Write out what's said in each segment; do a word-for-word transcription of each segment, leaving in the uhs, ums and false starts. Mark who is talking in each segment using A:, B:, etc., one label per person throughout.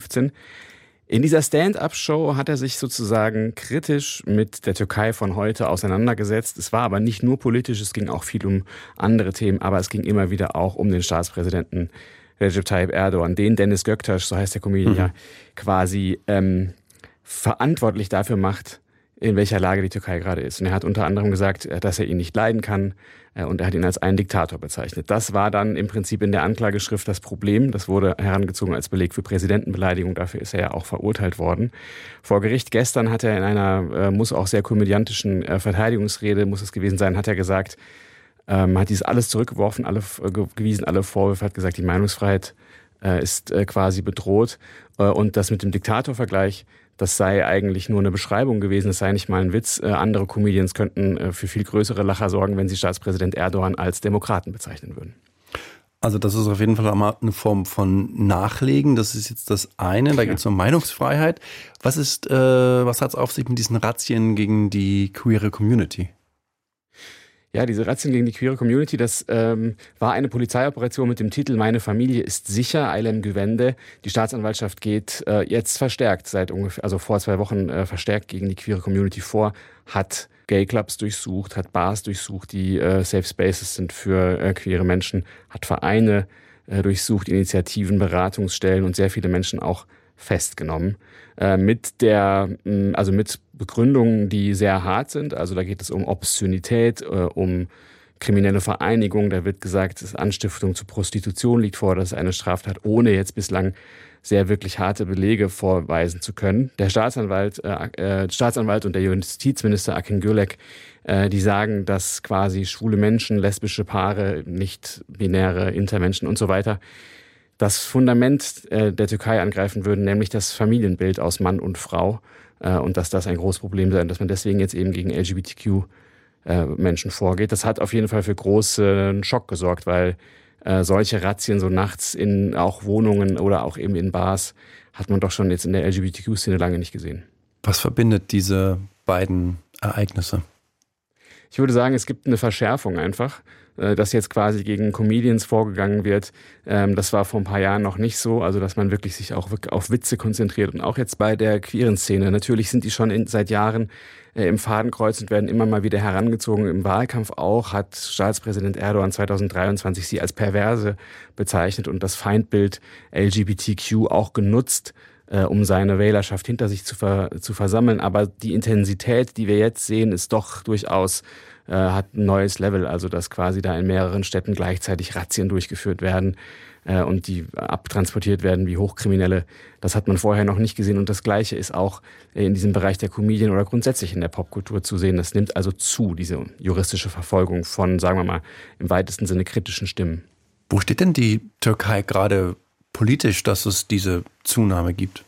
A: fünfzehn. In dieser Stand-up-Show hat er sich sozusagen kritisch mit der Türkei von heute auseinandergesetzt. Es war aber nicht nur politisch, es ging auch viel um andere Themen, aber es ging immer wieder auch um den Staatspräsidenten Recep Tayyip Erdogan, den Dennis Göktaş, so heißt der Comedian mhm. ja, quasi ähm, verantwortlich dafür macht, in welcher Lage die Türkei gerade ist. Und er hat unter anderem gesagt, dass er ihn nicht leiden kann und er hat ihn als einen Diktator bezeichnet. Das war dann im Prinzip in der Anklageschrift das Problem. Das wurde herangezogen als Beleg für Präsidentenbeleidigung. Dafür ist er ja auch verurteilt worden. Vor Gericht gestern hat er in einer, muss auch sehr komödiantischen Verteidigungsrede, muss es gewesen sein, hat er gesagt, ähm, hat dies alles zurückgeworfen, alle gewiesen, alle Vorwürfe, hat gesagt, die Meinungsfreiheit äh, ist äh, quasi bedroht. Äh, und das mit dem Diktatorvergleich, das sei eigentlich nur eine Beschreibung gewesen, es sei nicht mal ein Witz. Äh, andere Comedians könnten äh, für viel größere Lacher sorgen, wenn sie Staatspräsident Erdogan als Demokraten bezeichnen würden.
B: Also das ist auf jeden Fall mal eine Form von Nachlegen. Das ist jetzt das eine. Da geht es um Meinungsfreiheit. Was ist, äh, was hat es auf sich mit diesen Razzien gegen die queere Community?
A: Ja, diese Razzien gegen die queere Community, das ähm, war eine Polizeioperation mit dem Titel Meine Familie ist sicher, Aylem Güvende. Die Staatsanwaltschaft geht äh, jetzt verstärkt, seit ungefähr, also vor zwei Wochen äh, verstärkt gegen die queere Community vor, hat Gay-Clubs durchsucht, hat Bars durchsucht, die äh, Safe Spaces sind für äh, queere Menschen, hat Vereine äh, durchsucht, Initiativen, Beratungsstellen und sehr viele Menschen auch festgenommen. Äh, mit der, also mit Begründungen, die sehr hart sind. Also da geht es um Obszönität, äh, um kriminelle Vereinigung. Da wird gesagt, dass Anstiftung zu Prostitution liegt vor, das ist eine Straftat, ohne jetzt bislang sehr wirklich harte Belege vorweisen zu können. Der Staatsanwalt, äh, äh, Staatsanwalt und der Justizminister Akin Gülek, äh, die sagen, dass quasi schwule Menschen, lesbische Paare, nicht-binäre Intermenschen und so weiter das Fundament äh, der Türkei angreifen würden, nämlich das Familienbild aus Mann und Frau, äh, und dass das ein großes Problem sei und dass man deswegen jetzt eben gegen L G B T Q-Menschen äh, vorgeht. Das hat auf jeden Fall für großen Schock gesorgt, weil äh, solche Razzien so nachts in auch Wohnungen oder auch eben in Bars hat man doch schon jetzt in der L G B T Q-Szene lange nicht gesehen.
B: Was verbindet diese beiden Ereignisse?
A: Ich würde sagen, es gibt eine Verschärfung einfach, dass jetzt quasi gegen Comedians vorgegangen wird. Das war vor ein paar Jahren noch nicht so, also dass man wirklich sich auch auf Witze konzentriert und auch jetzt bei der queeren Szene. Natürlich sind die schon in, seit Jahren im Fadenkreuz und werden immer mal wieder herangezogen. Im Wahlkampf auch hat Staatspräsident Erdogan zweitausenddreiundzwanzig sie als Perverse bezeichnet und das Feindbild L G B T Q auch genutzt, um seine Wählerschaft hinter sich zu, ver, zu versammeln. Aber die Intensität, die wir jetzt sehen, ist doch durchaus, äh, hat ein neues Level. Also dass quasi da in mehreren Städten gleichzeitig Razzien durchgeführt werden äh, und die abtransportiert werden wie Hochkriminelle. Das hat man vorher noch nicht gesehen. Und das Gleiche ist auch in diesem Bereich der Comedien oder grundsätzlich in der Popkultur zu sehen. Das nimmt also zu, diese juristische Verfolgung von, sagen wir mal, im weitesten Sinne kritischen Stimmen.
B: Wo steht denn die Türkei gerade politisch, dass es diese Zunahme gibt?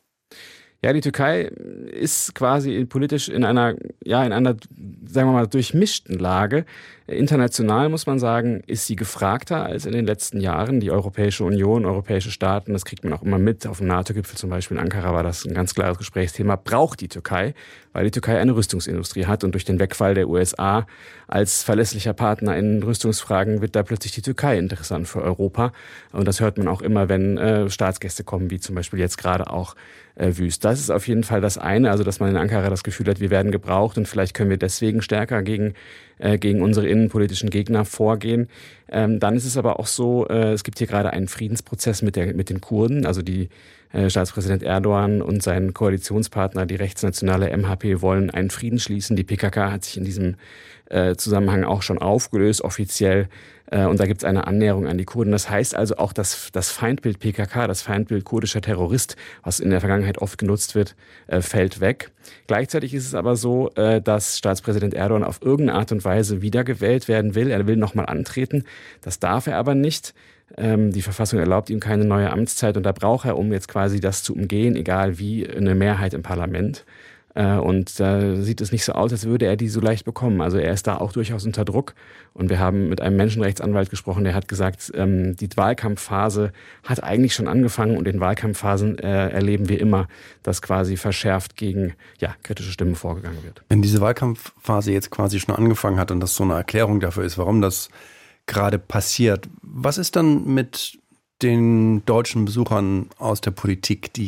A: Ja, die Türkei ist quasi politisch in einer, ja, in einer, sagen wir mal, durchmischten Lage. International muss man sagen, ist sie gefragter als in den letzten Jahren. Die Europäische Union, europäische Staaten, das kriegt man auch immer mit. Auf dem NATO-Gipfel zum Beispiel in Ankara war das ein ganz klares Gesprächsthema. Braucht die Türkei, weil die Türkei eine Rüstungsindustrie hat und durch den Wegfall der U S A als verlässlicher Partner in Rüstungsfragen wird da plötzlich die Türkei interessant für Europa. Und das hört man auch immer, wenn äh, Staatsgäste kommen, wie zum Beispiel jetzt gerade auch äh, Wüst. Das ist auf jeden Fall das eine, also dass man in Ankara das Gefühl hat, wir werden gebraucht und vielleicht können wir deswegen stärker gegen äh, gegen unsere innenpolitischen Gegner vorgehen. Ähm, dann ist es aber auch so, äh, es gibt hier gerade einen Friedensprozess mit der mit den Kurden, also die äh, Staatspräsident Erdogan und sein Koalitionspartner, die rechtsnationale M H P, wollen einen Frieden schließen. Die P K K hat sich in diesem äh, Zusammenhang auch schon aufgelöst, offiziell. Äh, und da gibt es eine Annäherung an die Kurden. Das heißt also auch, dass das Feindbild P K K, das Feindbild kurdischer Terrorist, was in der Vergangenheit oft genutzt wird, äh, fällt weg. Gleichzeitig ist es aber so, äh, dass Staatspräsident Erdogan auf irgendeine Art und Weise wiedergewählt werden will. Er will nochmal antreten. Das darf er aber nicht. Ähm, die Verfassung erlaubt ihm keine neue Amtszeit und da braucht er, um jetzt quasi das zu umgehen, egal wie, eine Mehrheit im Parlament. Äh, und da sieht es nicht so aus, als würde er die so leicht bekommen. Also er ist da auch durchaus unter Druck. Und wir haben mit einem Menschenrechtsanwalt gesprochen, der hat gesagt, ähm, die Wahlkampfphase hat eigentlich schon angefangen und in Wahlkampfphasen äh, erleben wir immer, dass quasi verschärft gegen ja, kritische Stimmen vorgegangen wird.
B: Wenn diese Wahlkampfphase jetzt quasi schon angefangen hat und das so eine Erklärung dafür ist, warum das gerade passiert, was ist dann mit den deutschen Besuchern aus der Politik, die